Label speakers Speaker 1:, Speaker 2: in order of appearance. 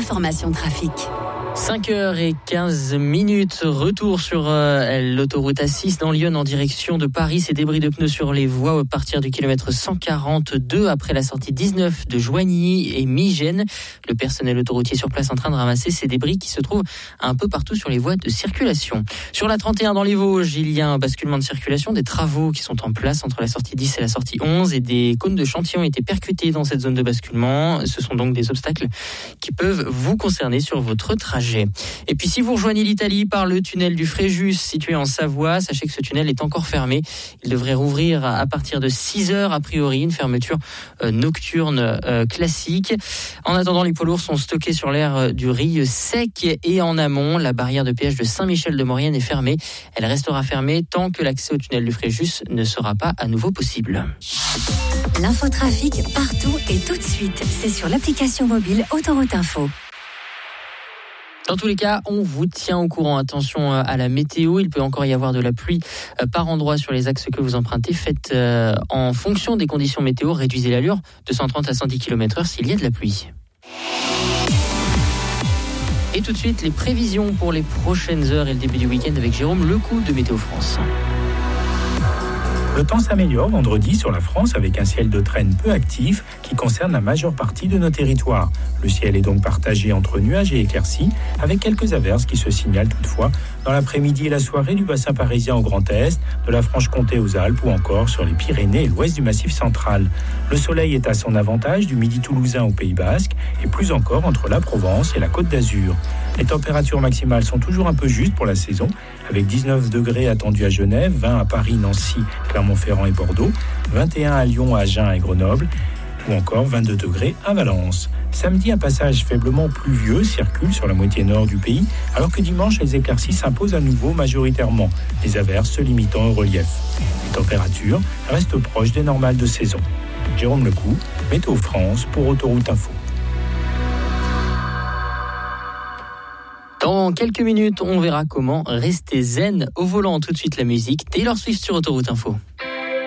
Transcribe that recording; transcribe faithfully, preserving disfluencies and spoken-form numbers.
Speaker 1: l'information trafic.
Speaker 2: cinq heures quinze minutes, retour sur euh, l'autoroute A six dans Lyon en direction de Paris. Ces débris de pneus sur les voies à partir du kilomètre cent quarante-deux après la sortie dix-neuf de Joigny et Migène. Le personnel autoroutier sur place en train de ramasser ces débris qui se trouvent un peu partout sur les voies de circulation. Sur la trente et un dans les Vosges, il y a un basculement de circulation, des travaux qui sont en place entre la sortie dix et la sortie onze et des cônes de chantier ont été percutés dans cette zone de basculement. Ce sont donc des obstacles qui peuvent vous concerner sur votre trajet. Et puis si vous rejoignez l'Italie par le tunnel du Fréjus situé en Savoie, sachez que ce tunnel est encore fermé. Il devrait rouvrir à partir de six heures a priori, une fermeture euh, nocturne euh, classique. En attendant, les poids lourds sont stockés sur l'aire du Rieux sec et en amont, la barrière de péage de Saint-Michel-de-Maurienne est fermée. Elle restera fermée tant que l'accès au tunnel du Fréjus ne sera pas à nouveau possible.
Speaker 1: L'infotrafic partout et tout de suite, c'est sur l'application mobile Autoroute Info.
Speaker 2: Dans tous les cas, on vous tient au courant. Attention à la météo, il peut encore y avoir de la pluie par endroit sur les axes que vous empruntez. Faites euh, en fonction des conditions météo, réduisez l'allure de cent trente à cent dix kilomètres heure s'il y a de la pluie. Et tout de suite, les prévisions pour les prochaines heures et le début du week-end avec Jérôme Lecoux de Météo France.
Speaker 3: Le temps s'améliore vendredi sur la France avec un ciel de traîne peu actif qui concerne la majeure partie de nos territoires. Le ciel est donc partagé entre nuages et éclaircies avec quelques averses qui se signalent toutefois dans l'après-midi et la soirée du bassin parisien au Grand Est, de la Franche-Comté aux Alpes ou encore sur les Pyrénées et l'ouest du Massif central. Le soleil est à son avantage du midi toulousain au Pays Basque et plus encore entre la Provence et la Côte d'Azur. Les températures maximales sont toujours un peu justes pour la saison, avec dix-neuf degrés attendus à Genève, vingt à Paris, Nancy, Clermont-Ferrand et Bordeaux, vingt et un à Lyon, Agen et Grenoble, ou encore vingt-deux degrés à Valence. Samedi, un passage faiblement pluvieux circule sur la moitié nord du pays, alors que dimanche, les éclaircies s'imposent à nouveau majoritairement, les averses se limitant au relief. Les températures restent proches des normales de saison. Jérôme Lecoux, Météo France pour Autoroute Info.
Speaker 2: Dans quelques minutes, on verra comment rester zen au volant. Tout de suite, la musique. Taylor Swift sur Autoroute Info.